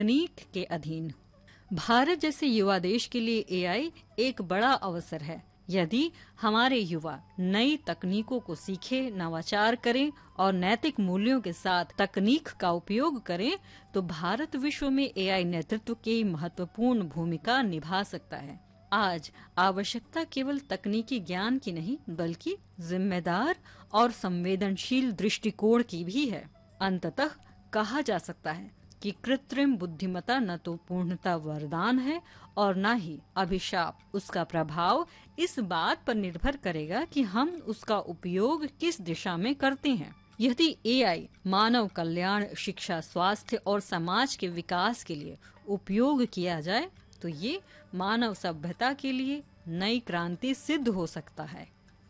तकनीक के अधीन। भारत जैसे युवा देश के लिए एआई एक बड़ा अवसर है। यदि हमारे युवा नई तकनीकों को सीखे, नवाचार करें और नैतिक मूल्यों के साथ तकनीक का उपयोग करें, तो भारत विश्व में एआई नेतृत्व की महत्वपूर्ण भूमिका निभा सकता है। आज आवश्यकता केवल तकनीकी ज्ञान की नहीं, बल्कि जिम्मेदार और संवेदनशील दृष्टिकोण की भी है। अंततः कहा जा सकता है कि कृत्रिम बुद्धिमत्ता न तो पूर्णता वरदान है और न ही अभिशाप। उसका प्रभाव इस बात पर निर्भर करेगा कि हम उसका उपयोग किस दिशा में करते हैं। यदि एआई मानव कल्याण, शिक्षा, स्वास्थ्य और समाज के विकास के लिए उपयोग किया जाए, तो ये मानव सभ्यता के लिए नई क्रांति सिद्ध हो सकता है।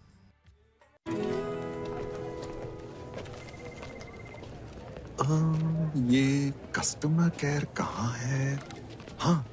ये कस्टमर केयर कहाँ है? हाँ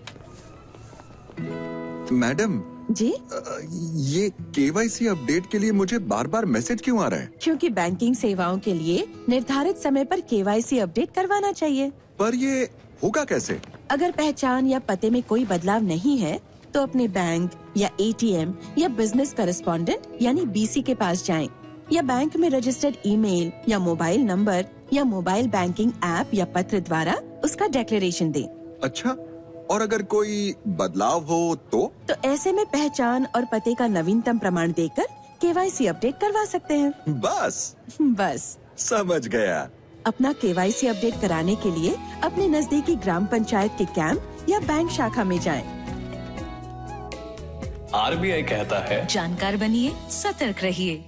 मैडम जी, ये केवाईसी अपडेट के लिए मुझे बार बार मैसेज क्यों आ रहा है? क्योंकि बैंकिंग सेवाओं के लिए निर्धारित समय पर केवाईसी अपडेट करवाना चाहिए। पर ये होगा कैसे? अगर पहचान या पते में कोई बदलाव नहीं है, तो अपने बैंक या एटीएम या बिजनेस करेस्पॉन्डेंट यानी बीसी के पास जाएं, या बैंक में रजिस्टर्ड ईमेल या मोबाइल नंबर या मोबाइल बैंकिंग ऐप या पत्र द्वारा उसका डिक्लेरेशन दें। अच्छा, और अगर कोई बदलाव हो तो ऐसे में पहचान और पते का नवीनतम प्रमाण देकर केवाईसी अपडेट करवा सकते हैं। बस समझ गया। अपना केवाईसी अपडेट कराने के लिए अपने नजदीकी ग्राम पंचायत के कैंप या बैंक शाखा में जाएं। आरबीआई कहता है, जानकार बनिए, सतर्क रहिए।